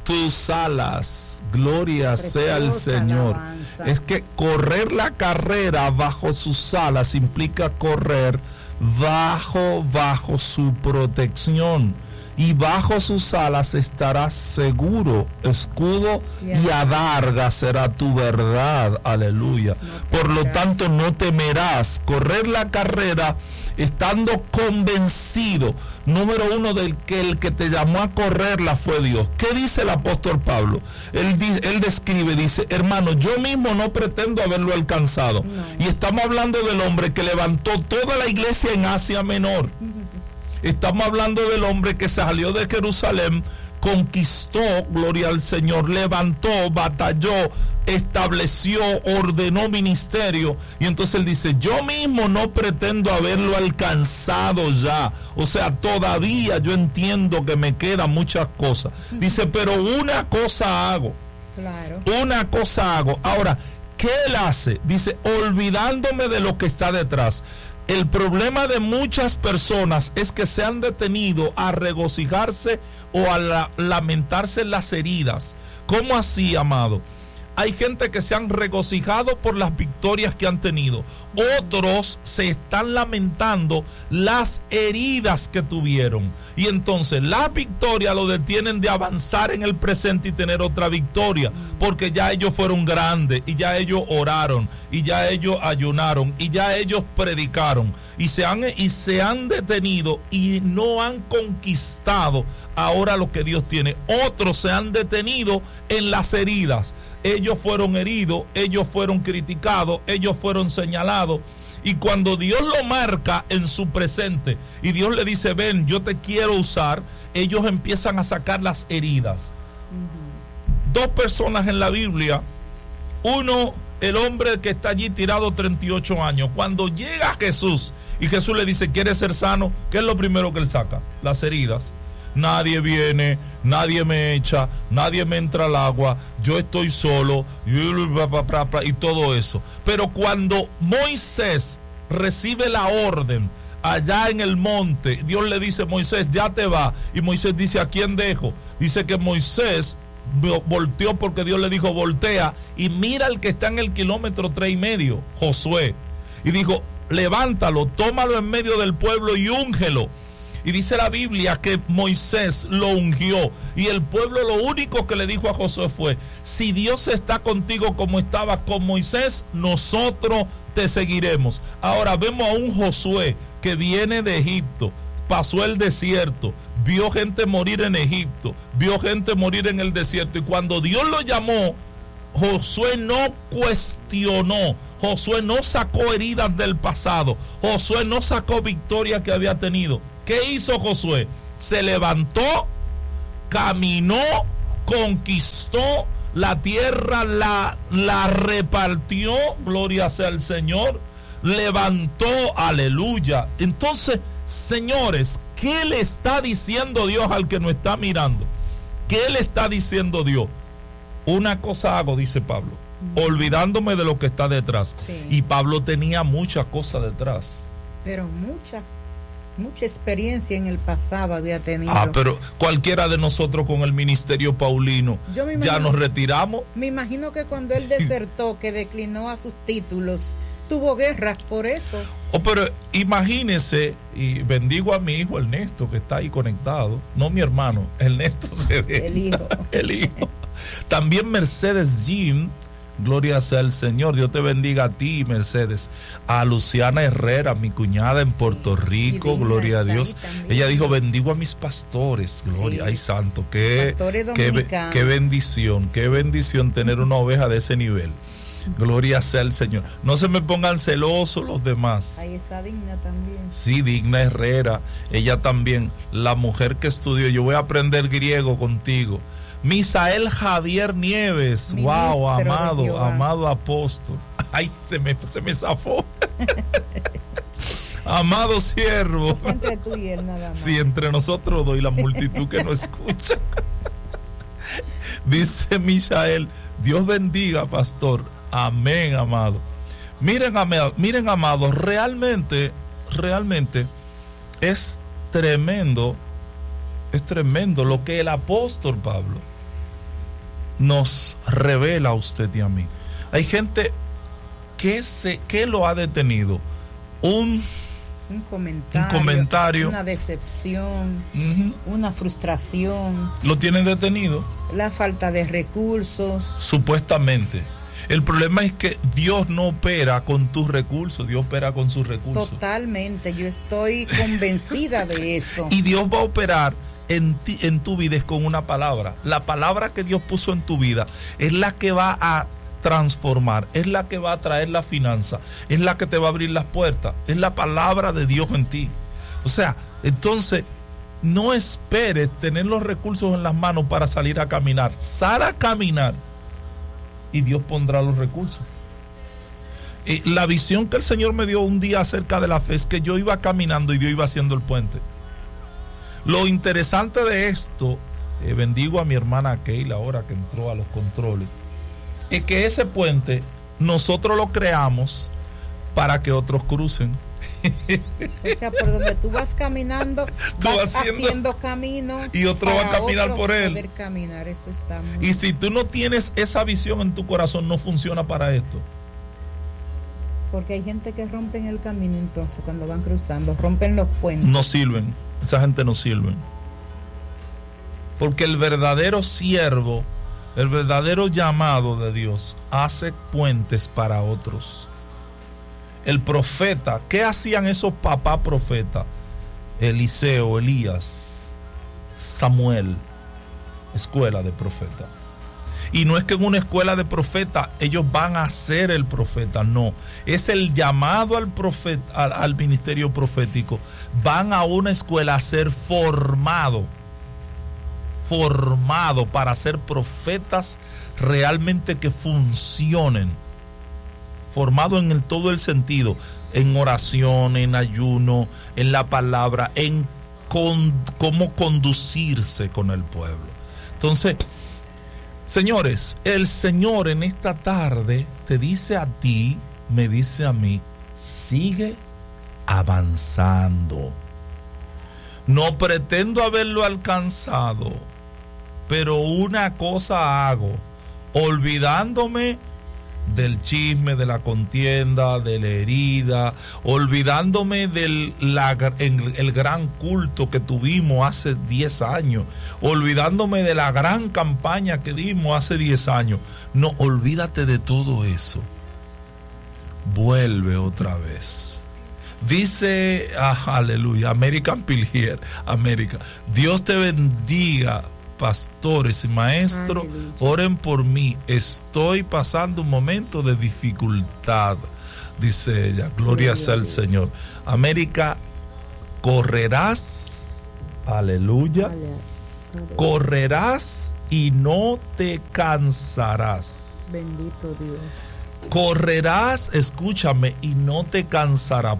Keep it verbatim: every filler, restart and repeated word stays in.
tus alas. Gloria Preciosa sea el Señor. alabanza. Es que correr la carrera bajo sus alas implica correr bajo, bajo su protección. Y bajo sus alas estarás seguro. Escudo y adarga será tu verdad. Aleluya. Por lo tanto, no temerás. Correr la carrera estando convencido, número uno, del que el que te llamó a correrla fue Dios. ¿Qué dice el apóstol Pablo? Él, él describe, dice, hermano, yo mismo no pretendo haberlo alcanzado. No. Y estamos hablando del hombre que levantó toda la iglesia en Asia Menor. Estamos hablando del hombre que salió de Jerusalén, conquistó, gloria al Señor, levantó, batalló, estableció, ordenó ministerio. Y entonces él dice, yo mismo no pretendo haberlo alcanzado ya. O sea, todavía yo entiendo que me quedan muchas cosas. Dice, pero una cosa hago. Claro. Una cosa hago. Ahora, ¿qué él hace? Dice, olvidándome de lo que está detrás. El problema de muchas personas es que se han detenido a regocijarse o a la, lamentarse en las heridas. ¿Cómo así, amado? Hay gente que se han regocijado por las victorias que han tenido. Otros se están lamentando las heridas que tuvieron. Y entonces la victoria lo detienen de avanzar en el presente y tener otra victoria. Porque ya ellos fueron grandes y ya ellos oraron y ya ellos ayunaron y ya ellos predicaron. Y se han, y se han detenido y no han conquistado ahora lo que Dios tiene. Otros se han detenido en las heridas. Ellos fueron heridos, ellos fueron criticados, ellos fueron señalados. Y cuando Dios lo marca en su presente y Dios le dice, ven, yo te quiero usar, ellos empiezan a sacar las heridas. Uh-huh. Dos personas en la Biblia, uno, el hombre que está allí tirado treinta y ocho años, cuando llega Jesús y Jesús le dice, ¿quieres ser sano? ¿Qué es lo primero que él saca? Las heridas. Nadie viene, nadie me echa, nadie me entra al agua, yo estoy solo y todo eso. Pero cuando Moisés recibe la orden allá en el monte, Dios le dice, Moisés, ya te va. Y Moisés dice, ¿a quién dejo? Dice que Moisés volteó porque Dios le dijo, voltea y mira al que está en el kilómetro tres y medio, Josué. Y dijo, levántalo, tómalo en medio del pueblo y úngelo. Y dice la Biblia que Moisés lo ungió y el pueblo lo único que le dijo a Josué fue, si Dios está contigo como estaba con Moisés, nosotros te seguiremos. Ahora vemos a un Josué que viene de Egipto, pasó el desierto, vio gente morir en Egipto, vio gente morir en el desierto, y cuando Dios lo llamó, Josué no cuestionó, Josué no sacó heridas del pasado, Josué no sacó victorias que había tenido. ¿Qué hizo Josué? Se levantó, caminó, conquistó la tierra, la, la repartió, gloria sea al Señor, levantó, aleluya. Entonces, señores, ¿qué le está diciendo Dios al que nos está mirando? ¿Qué le está diciendo Dios? Una cosa hago, dice Pablo, olvidándome de lo que está detrás. Sí. Y Pablo tenía muchas cosas detrás. Pero muchas. Mucha experiencia en el pasado había tenido. Ah, pero cualquiera de nosotros con el ministerio paulino, Yo me imagino, ya nos retiramos. Me imagino que cuando él desertó, que declinó a sus títulos, tuvo guerras por eso. Oh, pero imagínese, y bendigo a mi hijo Ernesto, que está ahí conectado, no mi hermano, Ernesto se ve. El hijo. El hijo. También Mercedes Jean, gloria sea al Señor, Dios te bendiga a ti, Mercedes. A Luciana Herrera, mi cuñada en sí, Puerto Rico, divina, gloria a Dios. Ella dijo, bendigo a mis pastores, gloria, sí. Ay santo, qué, qué, qué bendición, qué bendición tener una oveja de ese nivel. Gloria sea al Señor. No se me pongan celosos los demás. Ahí está Digna también. Sí, Digna Herrera, ella también, la mujer que estudió. Yo voy a aprender griego contigo. Misael Javier Nieves, ministro, wow, amado, amado apóstol. Ay, se me, se me zafó. Amado siervo. Entre tú y él nada más. Sí, entre nosotros dos y la multitud que nos escucha. Dice Misael, Dios bendiga, pastor. Amén, amado. Miren, amado, miren, amado, realmente, realmente es tremendo, es tremendo lo que el apóstol Pablo nos revela a usted y a mí. Hay gente que, se, que lo ha detenido. Un, un, comentario, un comentario. Una decepción, uh-huh. una frustración. Lo tienen detenido. La falta de recursos. Supuestamente. El problema es que Dios no opera con tus recursos, Dios opera con sus recursos. Totalmente, yo estoy convencida de eso. Y Dios va a operar en ti, en tu vida es con una palabra. La palabra que Dios puso en tu vida es la que va a transformar, es la que va a traer la finanza, es la que te va a abrir las puertas, es la palabra de Dios en ti. O sea, entonces no esperes tener los recursos en las manos para salir a caminar. Sal a caminar y Dios pondrá los recursos. Eh, la visión que el Señor me dio un día acerca de la fe es que yo iba caminando y Dios iba haciendo el puente. Lo interesante de esto, eh, bendigo a mi hermana Keila ahora que entró a los controles, es que ese puente nosotros lo creamos para que otros crucen. O sea, por donde tú vas caminando, tú vas haciendo, haciendo camino y otro va a caminar por él. Poder caminar, eso está muy... Y si tú no tienes esa visión en tu corazón, no funciona para esto. Porque hay gente que rompen el camino, entonces cuando van cruzando, rompen los puentes. No sirven, esa gente no sirve. Porque el verdadero siervo, el verdadero llamado de Dios, hace puentes para otros. El profeta, ¿qué hacían esos papás profetas? Eliseo, Elías, Samuel, escuela de profeta. Y no es que en una escuela de profeta ellos van a ser el profeta, no. Es el llamado al profeta, al, al ministerio profético. Van a una escuela a ser formado, formado para ser profetas realmente que funcionen. Formado en el, todo el sentido, en oración, en ayuno, en la palabra, en con, cómo conducirse con el pueblo. Entonces, señores, el Señor en esta tarde te dice a ti, me dice a mí, sigue avanzando. No pretendo haberlo alcanzado, pero una cosa hago, olvidándome del chisme, de la contienda, de la herida, olvidándome del la, el, el gran culto que tuvimos hace diez años, olvidándome de la gran campaña que dimos hace diez años. No, olvídate de todo eso. Vuelve otra vez. Dice, ah, aleluya, American Pillier, América. Dios te bendiga, pastores y maestros, oren por mí, estoy pasando un momento de dificultad, dice ella, gloria sea el Señor. América, correrás, aleluya, correrás y no te cansarás. Bendito Dios. Correrás, escúchame, y no te cansarás.